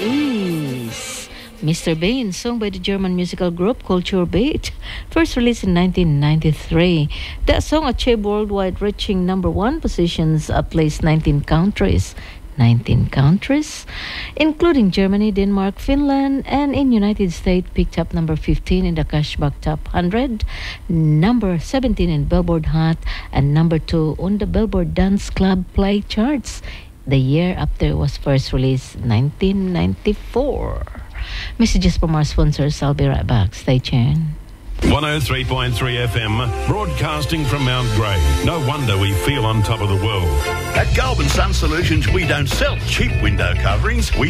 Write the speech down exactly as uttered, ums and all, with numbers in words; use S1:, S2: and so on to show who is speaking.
S1: is Mister Bean, sung by the German musical group Culture Beat, first released in nineteen ninety-three. That song achieved worldwide, reaching number one positions at least nineteen countries. nineteen countries, including Germany, Denmark, Finland, and in United States, picked up number fifteen in the Cashback Top one hundred, number seventeen in Billboard Hot, and number two on the Billboard Dance Club Play charts. The year after it was first released, nineteen ninety-four. Messages from our sponsors. I'll be right back. Stay tuned.
S2: one oh three point three F M, broadcasting from Mount Grey. No wonder we feel on top of the world.
S3: At Goulburn Sun Solutions, we don't sell cheap window coverings. We